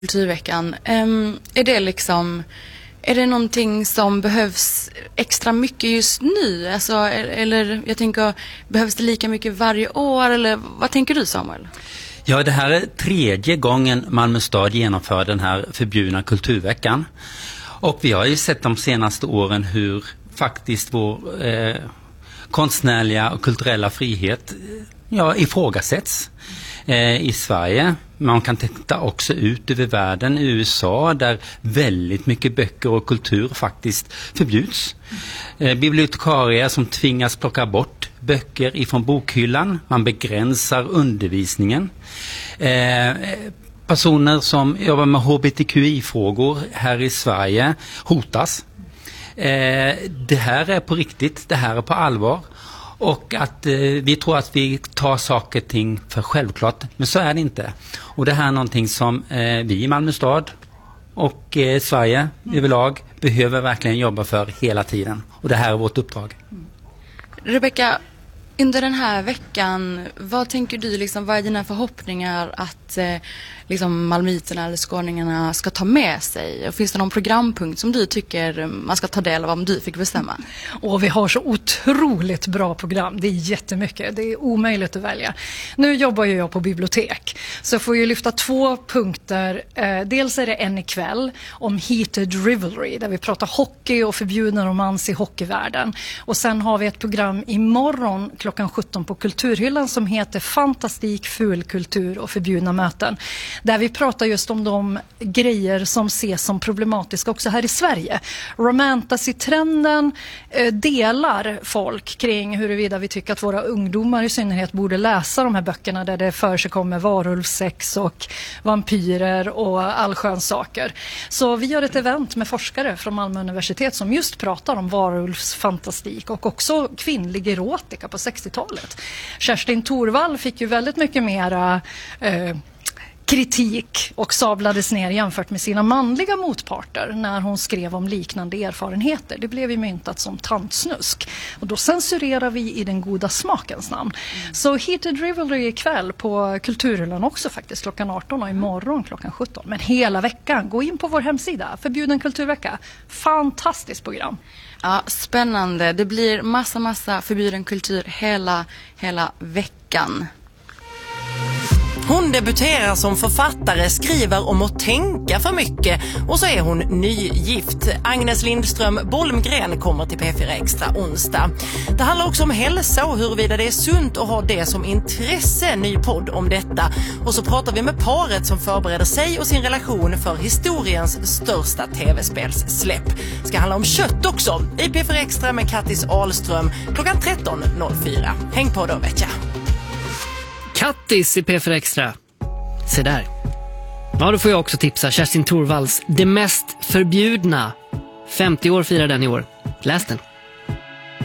Kulturveckan. Är det någonting som behövs extra mycket just nu? Alltså, eller jag tänker, behövs det lika mycket varje år? Eller vad tänker du, Samuel? Ja, det här är 3:e gången Malmö stad genomför den här förbjudna kulturveckan. Och vi har ju sett de senaste åren hur faktiskt vår konstnärliga och kulturella frihet ifrågasätts i Sverige. Man kan titta också ut över världen, i USA, där väldigt mycket böcker och kultur faktiskt förbjuds. Bibliotekarier som tvingas plocka bort böcker ifrån bokhyllan. Man begränsar undervisningen. Personer som jobbar med hbtqi-frågor här i Sverige hotas. Det här är på riktigt, det här är på allvar. Och att vi tror att vi tar saker och ting för självklart, men så är det inte. Och det här är någonting som vi i Malmö stad och Sverige överlag behöver verkligen jobba för hela tiden. Och det här är vårt uppdrag. Rebecka, under den här veckan, vad tänker du, vad är dina förhoppningar att malmöiterna eller skåningarna ska ta med sig? Och finns det någon programpunkt som du tycker man ska ta del av om du fick bestämma? Och vi har så otroligt bra program. Det är jättemycket. Det är omöjligt att välja. Nu jobbar ju jag på bibliotek. Så får jag lyfta 2 punkter. Dels är det en ikväll om Heated Rivalry, där vi pratar hockey och förbjuden romans i hockeyvärlden. Och sen har vi ett program imorgon klockan 17 på Kulturhyllan som heter Fantastik, fulkultur och förbjudna möten. Där vi pratar just om de grejer som ses som problematiska också här i Sverige. Romantasy-trenden delar folk kring huruvida vi tycker att våra ungdomar i synnerhet borde läsa de här böckerna där det för sig kommer varulvsex och vampyrer och allsköns saker. Så vi gör ett event med forskare från Malmö universitet som just pratar om varulvsfantastik och också kvinnlig erotika på 60-talet. Kerstin Thorvall fick ju väldigt mycket mera kritik och sablades ner jämfört med sina manliga motparter när hon skrev om liknande erfarenheter. Det blev ju myntat som tantsnusk. Och då censurerar vi i den goda smakens namn. Så Heated Rivalry ikväll på Kulturhyllan också faktiskt klockan 18 och imorgon klockan 17. Men hela veckan, gå in på vår hemsida, Förbjuden kulturvecka. Fantastiskt program. Ja, spännande. Det blir massa förbjuden kultur hela veckan. Hon debuterar som författare, skriver om att tänka för mycket och så är hon nygift. Agnes Lindström Bolmgren kommer till P4 Extra onsdag. Det handlar också om hälsa och huruvida det är sunt att ha det som intresse. Ny podd om detta. Och så pratar vi med paret som förbereder sig och sin relation för historiens största tv-spelssläpp. Ska handla om kött också i P4 Extra med Kattis Ahlström klockan 13.04. Häng på då, vet jag. Kattis i P4 Extra. Se där. Ja, då får jag också tipsa Kerstin Thorvalls Det mest förbjudna. 50 år firar den i år. Läs den.